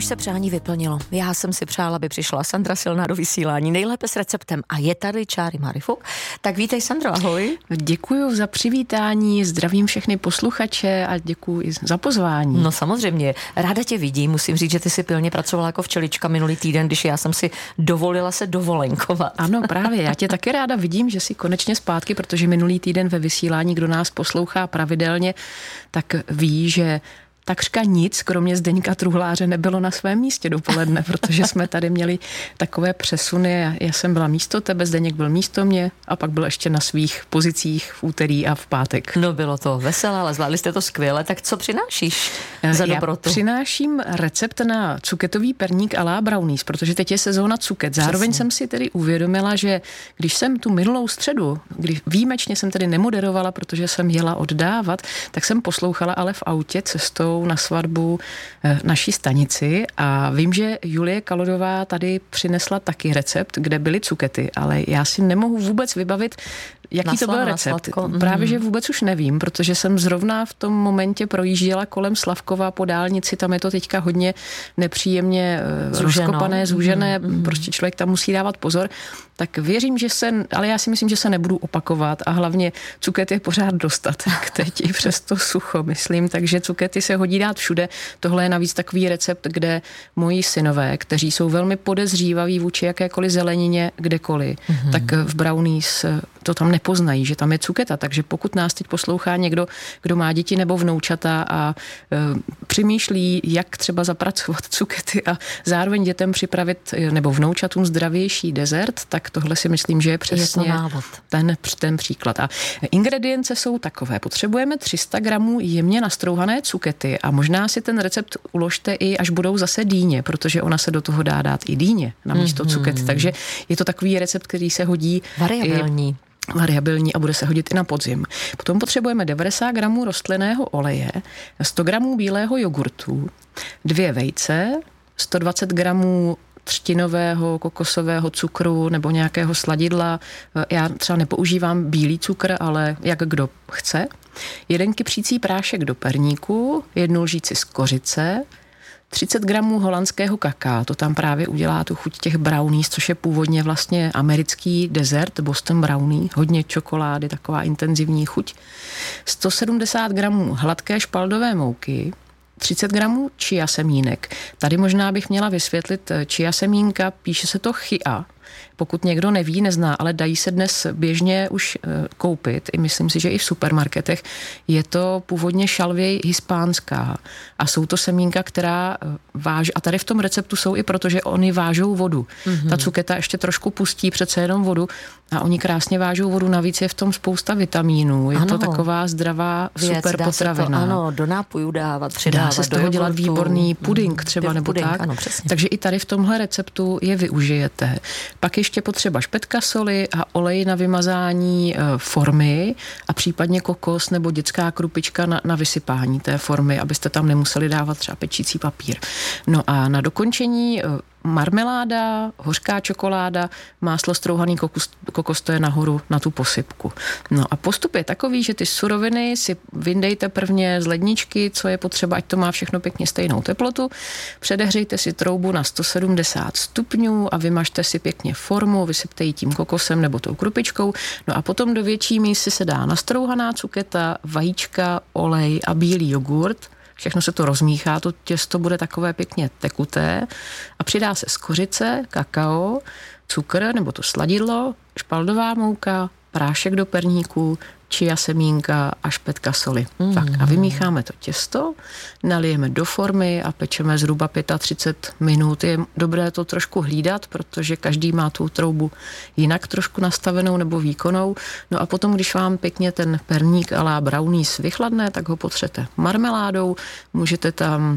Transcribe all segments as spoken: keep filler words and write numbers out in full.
už se přání vyplnilo. Já jsem si přála, aby přišla Sandra Silná do vysílání, nejlépe s receptem. A je tady Čáry Marifuk. Tak vítej, Sandro, ahoj. Děkuju za přivítání, zdravím všechny posluchače a děkuju i za pozvání. No samozřejmě, ráda tě vidím, musím říct, že ty si pilně pracovala jako včelička minulý týden, když já jsem si dovolila se dovolenkovat. Ano, právě, já tě taky ráda vidím, že jsi konečně zpátky, protože minulý týden ve vysílání, kdo nás poslouchá pravidelně, tak ví, že takřka nic, kromě Zdeňka Truhláře, nebylo na svém místě dopoledne, protože jsme tady měli takové přesuny. Já jsem byla místo tebe, Zdeněk byl místo mě a pak byl ještě na svých pozicích v úterý a v pátek. No bylo to veselé, ale zvládli jste to skvěle. Tak co přinášíš za dobrotu? Já přináším recept na cuketový perník à la brownies, protože teď je sezóna cuket. Zároveň Přesně. jsem si tedy uvědomila, že když jsem tu minulou středu, když výjimečně jsem tedy nemoderovala, protože jsem jela oddávat, tak jsem poslouchala ale v autě cestou na svatbu naší stanici a vím, že Julie Kalodová tady přinesla taky recept, kde byly cukety, ale já si nemohu vůbec vybavit, jaký na to byl recept. Právě, že vůbec už nevím, protože jsem zrovna v tom momentě projížděla kolem Slavkova po dálnici, tam je to teďka hodně nepříjemně Zúženo. rozkopané, zúžené, mm. prostě člověk tam musí dávat pozor. Tak věřím, že se, ale já si myslím, že se nebudu opakovat a hlavně cuket je pořád dostat, tak teď i přes to sucho, myslím, takže cukety se hodí dát všude. Tohle je navíc takový recept, kde moji synové, kteří jsou velmi podezřívaví vůči jakékoliv zelenině kdekoliv, mm-hmm. tak v brownies to tam nepoznají, že tam je cuketa, takže pokud nás teď poslouchá někdo, kdo má děti nebo vnoučata a e, přemýšlí, jak třeba zapracovat cukety a zároveň dětem připravit nebo vnoučatům zdravější dezert, tak tohle si myslím, že je přesně je ten, ten příklad. A ingredience jsou takové. Potřebujeme tři sta gramů jemně nastrouhané cukety a možná si ten recept uložte i, až budou zase dýně, protože ona se do toho dá dát i dýně na místo mm-hmm. cuket. Takže je to takový recept, který se hodí variabilní. I variabilní a bude se hodit i na podzim. Potom potřebujeme devadesát gramů rostlinného oleje, sto gramů bílého jogurtu, dvě vejce, sto dvacet gramů třtinového kokosového cukru nebo nějakého sladidla. Já třeba nepoužívám bílý cukr, ale jak kdo chce. Jeden kypřící prášek do perníku, jednu lžíci z kořice, třicet gramů holandského kakaa, to tam právě udělá tu chuť těch brownies, což je původně vlastně americký dezert, Boston brownie, hodně čokolády, taková intenzivní chuť. sto sedmdesát gramů hladké špaldové mouky, třicet gramů chia semínek. Tady možná bych měla vysvětlit, chia semínka, píše se to chia. Pokud někdo neví, nezná, ale dají se dnes běžně už koupit, i myslím si, že i v supermarketech. Je to původně šalvěj hispánská a jsou to semínka, která váží, a tady v tom receptu jsou i proto, že oni vážou vodu. Mm-hmm. Ta cuketa ještě trošku pustí přece jenom vodu a oni krásně vážou vodu, navíc je v tom spousta vitamínů. Je ano. to taková zdravá Věc, super dá potravina. Se to, ano, do nápojů dávat, přidávat. Dá se z toho dělat výborný puding třeba, mm, nebo puding, tak. Ano, přesně. Takže i tady v tomhle receptu je využijete. Pak ještě potřeba špetka soli a olej na vymazání e, formy a případně kokos nebo dětská krupička na, na vysypání té formy, abyste tam nemuseli dávat třeba pečící papír. No a na dokončení e, marmeláda, hořká čokoláda, máslo strouhaný kokos, kokos, to je nahoru na tu posypku. No a postup je takový, že ty suroviny si vyndejte prvně z ledničky, co je potřeba, ať to má všechno pěkně stejnou teplotu. Předehřejte si troubu na sto sedmdesát stupňů a vymažte si pěkně formu, vysypte ji tím kokosem nebo tou krupičkou. No a potom do větší mísy se dá nastrouhaná cuketa, vajíčka, olej a bílý jogurt. Všechno se to rozmíchá, to těsto bude takové pěkně tekuté a přidá se z kořice, kakao, cukr nebo to sladidlo, špaldová mouka, prášek do perníku, chia semínka a špetka soli. Mm. Tak a vymícháme to těsto, nalijeme do formy a pečeme zhruba třicet pět minut. Je dobré to trošku hlídat, protože každý má tu troubu jinak trošku nastavenou nebo výkonnou. No a potom, když vám pěkně ten perník à la brownies vychladne, tak ho potřete marmeládou, můžete tam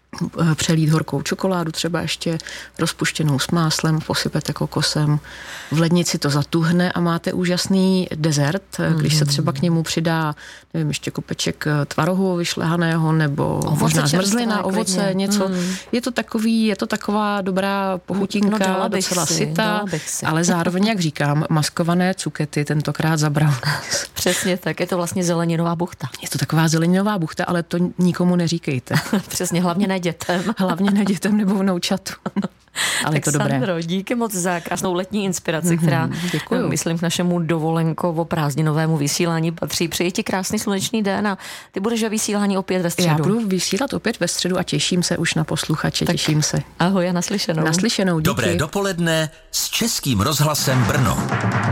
přelít horkou čokoládu, třeba ještě rozpuštěnou s máslem, posypete kokosem. V lednici to zatuhne a máte úžasný dezert, když se třeba k němu přidá, nevím, ještě kopeček tvarohu vyšlehaného nebo ovoce, možná zmrzlina, ovoce, klidně. něco. Mm. Je to takový, je to taková dobrá pochutinka, no, docela si, syta, ale zároveň, jak říkám, maskované cukety, tentokrát za brownies. Přesně tak, je to vlastně zeleninová buchta. Je to taková zeleninová buchta, ale to nikomu neříkejte. Přesně, hlavně ne dětem. Hlavně ne dětem nebo vnoučatu. Ale je to dobré. Sandro, díky moc za krásnou letní inspiraci, mm-hmm, která, děkuju. myslím, k našemu dovolenkovo prázdninovému vysílání patří. Přeji ti krásný slunečný den a ty budeš ve vysílání opět ve středu. Já budu vysílat opět ve středu a těším se už na posluchače, tak těším se. Ahoj a naslyšenou. Naslyšenou, díky. Dobré dopoledne s Českým rozhlasem Brno.